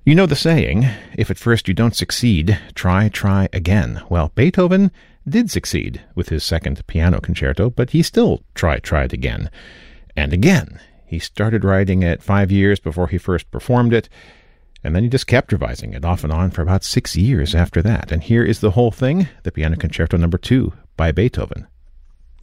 You know the saying, if at first you don't succeed, try again. Well, Beethoven did succeed with his second piano concerto, but he still tried again. And again. He started writing it 5 years before he first performed it, and then he just kept revising it off and on for about 6 years after that. And here is the whole thing, the Piano Concerto No. 2 by Beethoven.